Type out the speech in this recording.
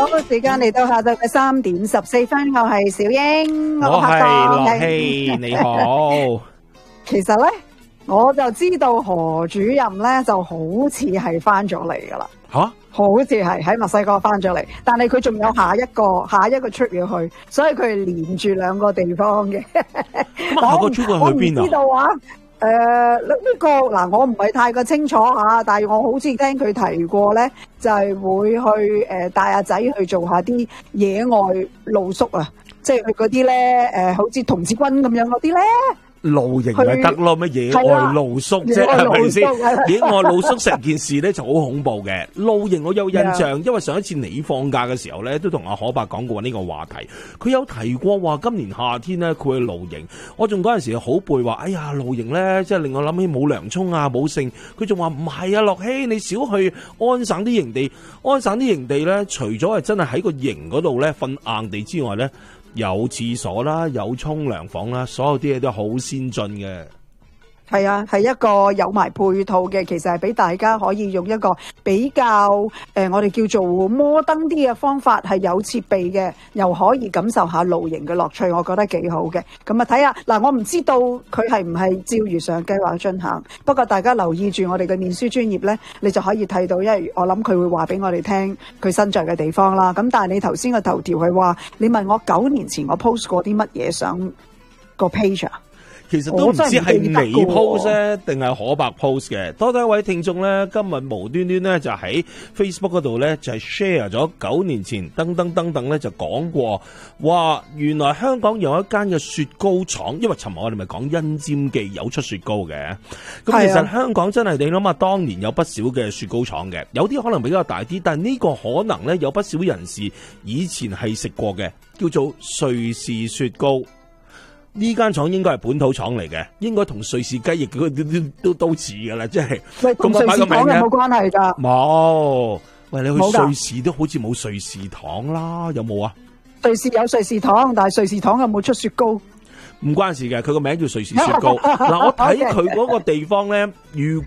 時間嚟到下晝嘅3:14，我係小英， 我係樂希，你好。 其實咧，我就知道何主任咧就好似係翻咗嚟噶啦。 吓？ 好似係喺墨西哥翻咗嚟，但係佢仲有下一個 trip 要去，所以佢係連住兩個地方嘅。 咁下個 trip 去邊啊？ 我唔知道啊。呢個嗱，我唔係太過清楚嚇，但係我好似聽佢提過咧，就係會去帶阿仔去做下啲野外露宿啊，即係去嗰啲咧好似童子軍咁樣嗰啲咧。 露營咪得咯，咩野外露宿啫，係咪先？野外露宿成件事咧就好恐怖嘅。露營我有印象，因為上一次你放假嘅時候咧，都同阿可伯講過呢個話題。佢有提過話今年夏天咧佢去露營，我仲嗰陣時好背話，哎呀露營咧即係令我諗起冇涼沖啊冇剩。佢仲話唔係啊，樂希你少去安省啲營地，安省啲營地咧除咗係真係喺個營嗰度咧瞓硬地之外咧。有廁所啦，有沖涼房啦，所有啲嘢都好先進嘅。 係啊，係一個有埋配套嘅，其實係俾大家可以用一個比較我哋叫做摩登啲嘅方法，係有設備嘅，又可以感受下露營嘅樂趣，我覺得幾好嘅。咁啊睇下嗱，我唔知道佢係唔係照如上計劃進行，不過大家留意住我哋嘅面書專頁呢，你就可以睇到，因為我諗佢會話俾我哋聽佢身在嘅地方啦。咁但係你頭先個頭條係話，你問我9年前我 post 過啲乜嘢上個 page 啊？ 其實都唔知係你 post 咧，定係可伯 post 嘅。多謝一位聽眾咧，今日無端端咧就喺 Facebook 嗰度咧就係 share 咗9年前噔咧就講過，話原來香港有一間嘅雪糕廠，因為尋日我哋咪講恩尖記有出雪糕嘅。咁其實香港真係你諗下，當年有不少嘅雪糕廠嘅，有啲可能比較大啲，但係呢個可能咧有不少人士以前係食過嘅，叫做瑞士雪糕。呢間廠應該係本土廠嚟嘅，應該同瑞士雞翼嗰啲都似噶啦，即係同瑞士糖有冇關係㗎？ 冇，喂，你去瑞士都好似冇瑞士糖啦，有冇啊？ 瑞士有瑞士糖，但係瑞士糖有冇出雪糕？ 唔關事嘅，佢個名叫瑞士雪糕。嗱，我睇佢嗰個地方咧，如